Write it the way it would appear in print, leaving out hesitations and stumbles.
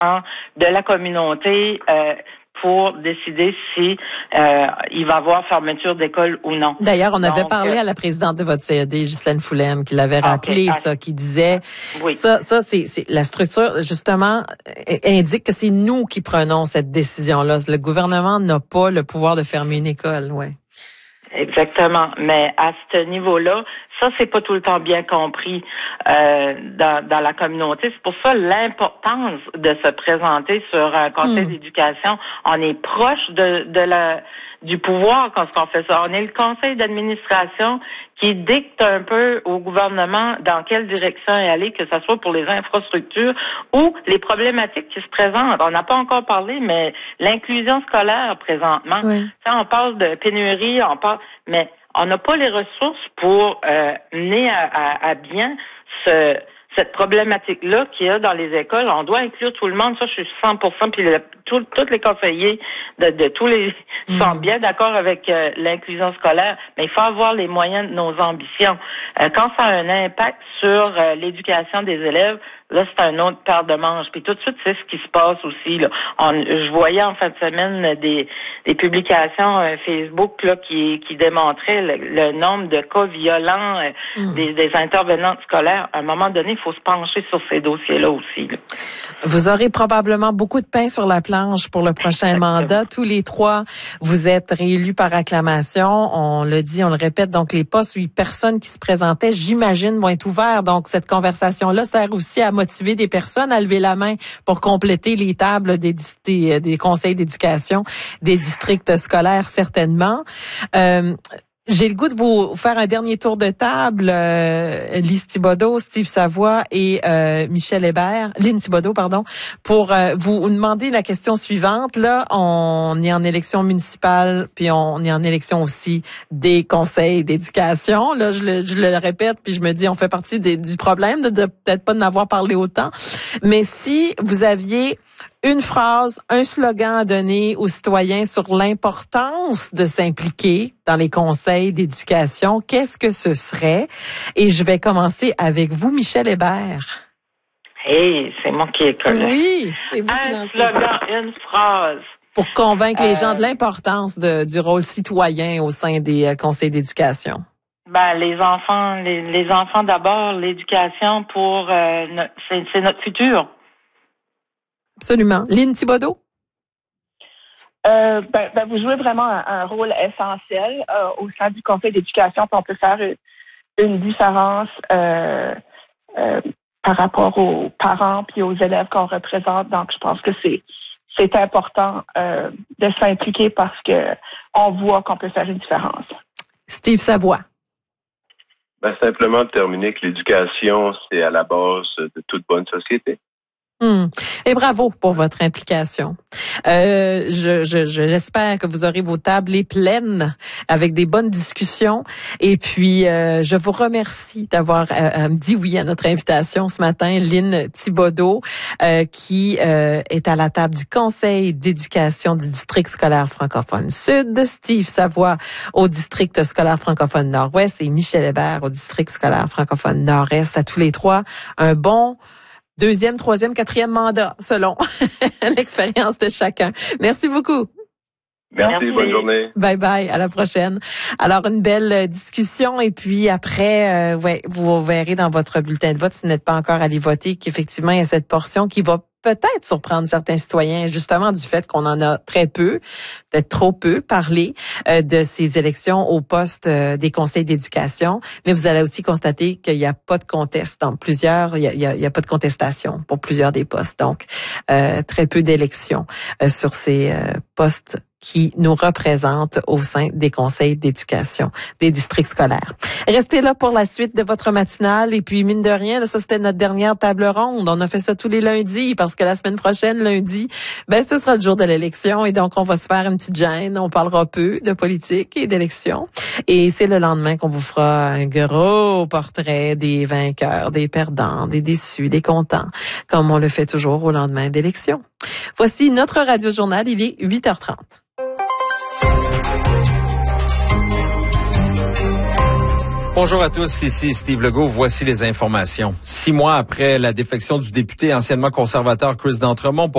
de la communauté pour décider si il va y avoir fermeture d'école ou non. D'ailleurs, on avait parlé à la présidente de votre CED, Ghislaine Foulem, qui l'avait rappelé, qui disait, ça, c'est la structure, justement, indique que c'est nous qui prenons cette décision-là. Le gouvernement n'a pas le pouvoir de fermer une école, ouais. Exactement. Mais à ce niveau-là, ça, c'est pas tout le temps bien compris dans la communauté. C'est pour ça l'importance de se présenter sur un conseil d'éducation. On est proche du pouvoir quand on fait ça. On est le conseil d'administration qui dicte un peu au gouvernement dans quelle direction aller, que ce soit pour les infrastructures ou les problématiques qui se présentent. On n'a pas encore parlé, mais l'inclusion scolaire présentement. Oui. On parle de pénurie, mais on n'a pas les ressources pour mener à bien cette problématique-là qu'il y a dans les écoles. On doit inclure tout le monde. Ça, je suis 100%. Puis tous les conseillers de tous les sont bien d'accord avec l'inclusion scolaire. Mais il faut avoir les moyens de nos ambitions. Quand ça a un impact sur l'éducation des élèves, là, c'est un autre paire de manches. Puis tout de suite, c'est ce qui se passe aussi. Là. Je voyais en fin de semaine des publications Facebook là qui démontraient le nombre de cas violents des intervenantes scolaires. À un moment donné, il faut se pencher sur ces dossiers-là aussi. Là. Vous aurez probablement beaucoup de pain sur la planche pour le prochain mandat. Tous les trois, vous êtes réélus par acclamation. On le dit, on le répète. Donc, les postes, 8 personnes qui se présentaient, j'imagine, vont être ouverts. Donc, cette conversation-là sert aussi à motiver des personnes à lever la main pour compléter les tables des conseils d'éducation des districts scolaires, certainement. J'ai le goût de vous faire un dernier tour de table. Lise Thibodeau, Steve Savoie et Michel Hébert, Lynne Thibodeau, pardon, pour vous demander la question suivante. Là, on est en élection municipale, puis on est en élection aussi des conseils d'éducation. Là, je le répète, puis je me dis, on fait partie du problème de peut-être pas n'avoir parlé autant. Mais si vous aviez une phrase, un slogan à donner aux citoyens sur l'importance de s'impliquer dans les conseils d'éducation, qu'est-ce que ce serait? Et je vais commencer avec vous, Michel Hébert. Hey, c'est moi qui ai collé. Oui, c'est vous qui lancez. Un slogan, une phrase. Pour convaincre les gens de l'importance du rôle citoyen au sein des conseils d'éducation. Ben, les enfants d'abord, l'éducation c'est notre futur. Absolument. Lynne Thibodeau? Vous jouez vraiment un rôle essentiel au sein du conseil d'éducation. On peut faire une différence par rapport aux parents puis aux élèves qu'on représente. Donc, je pense que c'est important de s'impliquer parce que on voit qu'on peut faire une différence. Steve Savoie. Simplement de terminer que l'éducation, c'est à la base de toute bonne société. Et bravo pour votre implication. J'espère que vous aurez vos tablées pleines avec des bonnes discussions. Et puis, je vous remercie d'avoir dit oui à notre invitation ce matin, Lynne Thibodeau, qui est à la table du Conseil d'éducation du district scolaire francophone Sud, Steve Savoie au district scolaire francophone Nord-Ouest et Michel Hébert au district scolaire francophone Nord-Est. À tous les trois, un bon 2e, 3e, 4e mandat, selon l'expérience de chacun. Merci beaucoup. Merci, bonne journée. Bye bye, à la prochaine. Alors, une belle discussion et puis après, vous verrez dans votre bulletin de vote, si vous n'êtes pas encore allé voter, qu'effectivement, il y a cette portion qui va peut-être surprendre certains citoyens, justement du fait qu'on en a très peu, peut-être trop peu parlé de ces élections au poste des conseils d'éducation. Mais vous allez aussi constater qu'il n'y a pas de conteste dans plusieurs, il y a pas de contestation pour plusieurs des postes. Donc, très peu d'élections sur ces postes qui nous représentent au sein des conseils d'éducation des districts scolaires. Restez là pour la suite de votre matinale. Et puis, mine de rien, là, ça, c'était notre dernière table ronde. On a fait ça tous les lundis parce que la semaine prochaine, lundi, ce sera le jour de l'élection. Et donc, on va se faire une petite gêne. On parlera peu de politique et d'élection. Et c'est le lendemain qu'on vous fera un gros portrait des vainqueurs, des perdants, des déçus, des contents, comme on le fait toujours au lendemain d'élection. Voici notre radio-journal. Il est 8h30. Bonjour à tous, ici Steve Legault. Voici les informations. 6 mois après la défection du député anciennement conservateur Chris D'Entremont